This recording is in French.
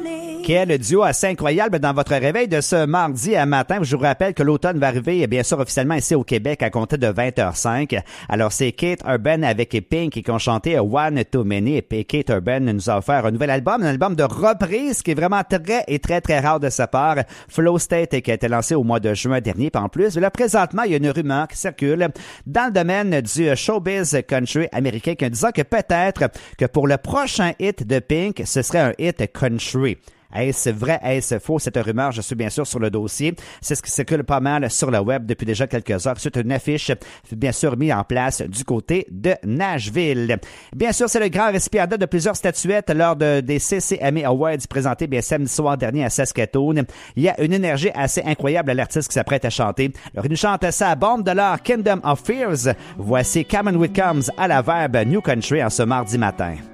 Quel duo assez incroyable dans votre réveil de ce mardi à matin. Je vous rappelle que l'automne va arriver, bien sûr, officiellement ici au Québec à compter de 20h05. Alors, c'est Kate Urban avec Pink qui ont chanté One Too Many. Et Kate Urban nous a offert un nouvel album, un album de reprise qui est vraiment très rare de sa part. Flow State qui a été lancé au mois de juin dernier. Puis en plus, là, présentement, il y a une rumeur qui circule dans le domaine du showbiz country américain qui disant que peut-être que pour le prochain hit de Pink, ce serait un hit country. Est-ce vrai, est-ce faux? Cette rumeur, je suis bien sûr sur le dossier. C'est ce qui circule pas mal sur le web depuis déjà quelques heures. C'est une affiche, bien sûr, mise en place du côté de Nashville. Bien sûr, c'est le grand récipiendaire de plusieurs statuettes lors des CCMA Awards présentés bien samedi soir dernier à Saskatoon. Il y a une énergie assez incroyable à l'artiste qui s'apprête à chanter. Alors, il nous chante ça à bombe de l'art Kingdom of Fears. Voici Cameron Whitcombs à la verbe New Country en ce mardi matin.